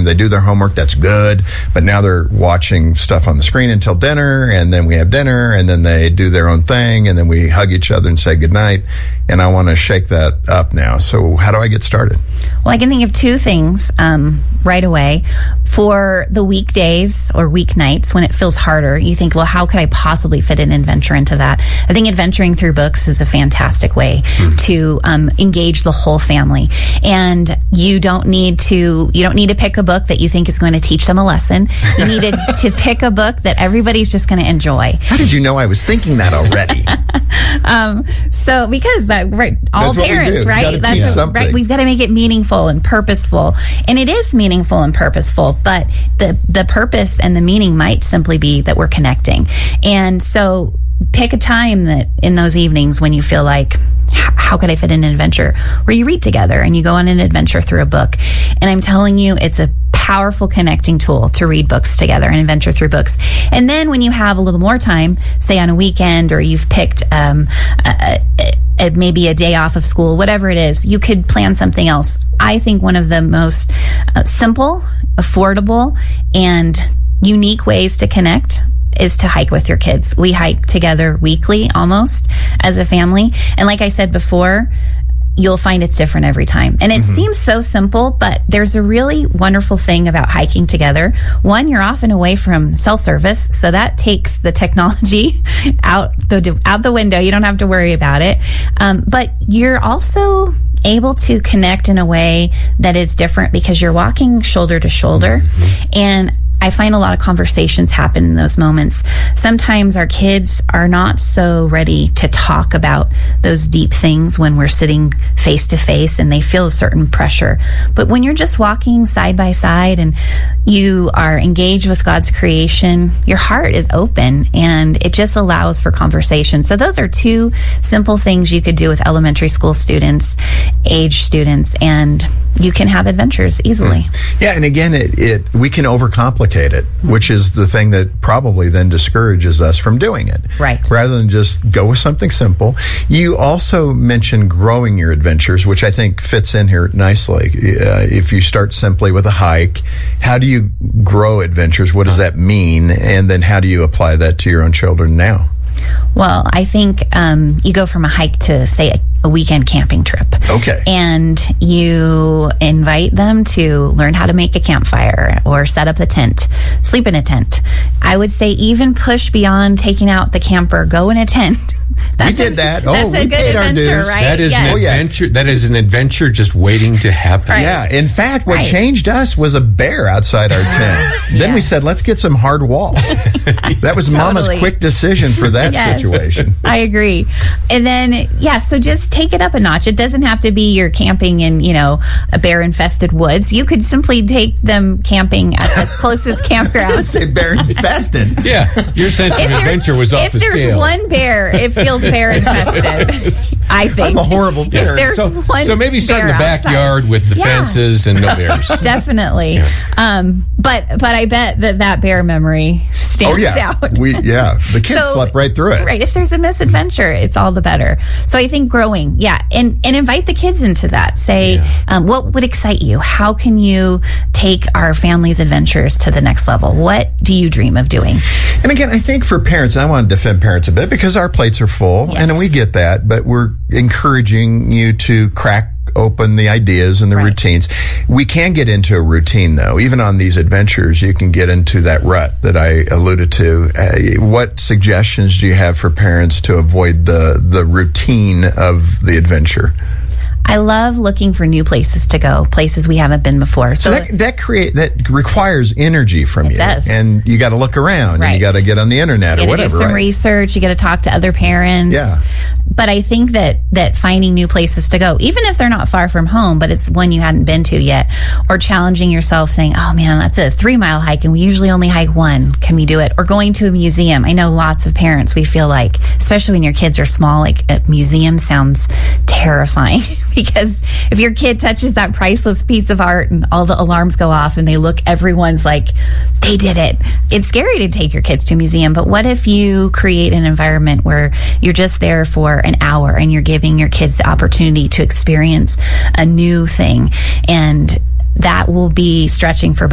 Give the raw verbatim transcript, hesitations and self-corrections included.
time. They do their homework. That's good. But now they're watching stuff on the screen until dinner, and then we have dinner, and then they do their own thing, and then we hug each other and say goodnight. And I want to shake that up now. So how do I get started? Well, I can think of two things um, right away. For the weekdays or weeknights when it feels harder, you think, well, how could I possibly fit an adventure into that? I think adventuring through books is a fantastic way mm. to um, engage the whole family. And you don't need to you don't need to pick a book that you think is going to teach them a lesson. You need to, to pick a book that everybody's just going to enjoy. How did you know I was thinking that already? um, so because that right, all That's parents, right? That's a, right. We've got to make it meaningful and purposeful, and it is meaningful and purposeful. But the the purpose and the meaning might simply be that we're connecting. And so pick a time that in those evenings when you feel like, how could I fit in an adventure, where you read together and you go on an adventure through a book. And I'm telling you, it's a powerful connecting tool to read books together and adventure through books. And then when you have a little more time, say on a weekend, or you've picked um, a, a, a, maybe a day off of school, whatever it is, you could plan something else. I think one of the most uh, simple, affordable, and unique ways to connect is to hike with your kids. We hike together weekly, almost, as a family. And like I said before, you'll find it's different every time. And it mm-hmm. seems so simple, but there's a really wonderful thing about hiking together. One, you're often away from cell service, so that takes the technology out the out the window. You don't have to worry about it. Um, but you're also able to connect in a way that is different because you're walking shoulder to shoulder. Mm-hmm. And I find a lot of conversations happen in those moments. Sometimes our kids are not so ready to talk about those deep things when we're sitting face to face, and they feel a certain pressure. But when you're just walking side by side and you are engaged with God's creation, your heart is open and it just allows for conversation. So those are two simple things you could do with elementary school students, age students, and you can have adventures easily. Yeah, and again, it, it we can overcomplicate it, which is the thing that probably then discourages us from doing it. Right. Rather than just go with something simple. You also mentioned growing your adventures, which I think fits in here nicely. Uh, if you start simply with a hike, how do you grow adventures? What does that mean? And then how do you apply that to your own children now? Well, I think um, you go from a hike to, say, a, a weekend camping trip. Okay. And you invite them to learn how to make a campfire or set up a tent, sleep in a tent. I would say even push beyond taking out the camper, go in a tent. That's we did a, that. That's oh, a we good paid adventure, our dues. right? That is yes. an adventure. That is an adventure just waiting to happen. Right. Yeah. In fact, what right. changed us was a bear outside our tent. Then yes. we said, let's get some hard walls. That was totally. Mama's quick decision for that yes. situation. I agree. And then, yeah, so just take it up a notch. It doesn't have to be you're camping in, you know, a bear-infested woods. You could simply take them camping at the closest campground. I didn't say bear-infested. Yeah. Your sense of adventure was off the scale. If there's one bear, it feels bear-infested. I think. I'm a horrible bear. If there's so, one so maybe start in the backyard outside. with the yeah. fences and no bears. Definitely. Yeah. Um, but but I bet that that bear memory stands oh, yeah. out. We yeah. The kids So, slept right through it. Right. If there's a misadventure, it's all the better. So I think growing, yeah, and and invite the kids into that. Say, yeah. um, what would excite you? How can you take our family's adventures to the next level? What do you dream of doing? And again, I think for parents, and I want to defend parents a bit because our plates are full, Yes. and we get that, but we're encouraging you to crack open the ideas and the right. routines. We can get into a routine, though. Even on these adventures, you can get into that rut that I alluded to. Uh, what suggestions do you have for parents to avoid the, the routine of the adventure? I love looking for new places to go, places we haven't been before. So, so that that create that requires energy from it you, does. And you got to look around, right. and you got to get on the internet you or whatever. Do some right? research. You got to talk to other parents. Yeah. But I think that that finding new places to go, even if they're not far from home, but it's one you hadn't been to yet, or challenging yourself, saying, "Oh man, that's a three mile hike, and we usually only hike one. Can we do it?" Or going to a museum. I know lots of parents. We feel like, especially when your kids are small, like a museum sounds terrifying because if your kid touches that priceless piece of art and all the alarms go off and they look, everyone's like, they did it. It's scary to take your kids to a museum, but what if you create an environment where you're just there for an hour and you're giving your kids the opportunity to experience a new thing, and that will be stretching for